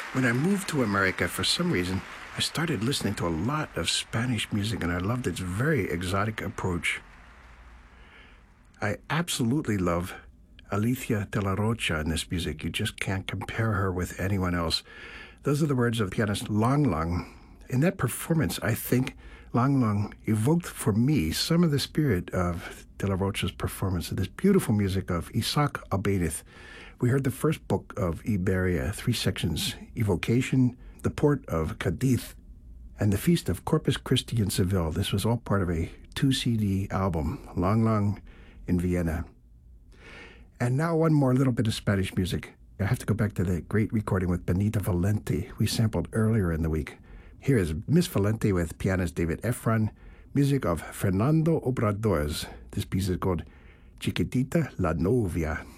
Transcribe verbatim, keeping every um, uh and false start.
When I moved to America, for some reason, I started listening to a lot of Spanish music, and I loved its very exotic approach. I absolutely love Alicia de la Rocha in this music. You just can't compare her with anyone else. Those are the words of pianist Lang Lang. In that performance, I think Lang Lang evoked for me some of the spirit of de la Rocha's performance of this beautiful music of Isaac Albéniz. We heard the first book of Iberia, three sections, Evocation, the Port of Cadiz, and the Feast of Corpus Christi in Seville. This was all part of a two C D album, Lang Lang in Vienna. And now one more little bit of Spanish music. I have to go back to the great recording with Benita Valenti we sampled earlier in the week. Here is Miss Valenti with pianist David Efron, music of Fernando Obradors. This piece is called Chiquitita la Novia.